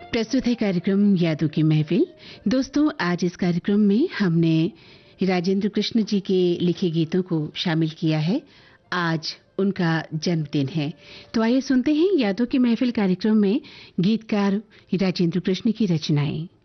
प्रस्तुत है कार्यक्रम यादों की महफिल। दोस्तों, आज इस कार्यक्रम में हमने राजेंद्र कृष्ण जी के लिखे गीतों को शामिल किया है। आज उनका जन्मदिन है, तो आइए सुनते हैं यादों की महफिल कार्यक्रम में गीतकार राजेंद्र कृष्ण की रचनाएं।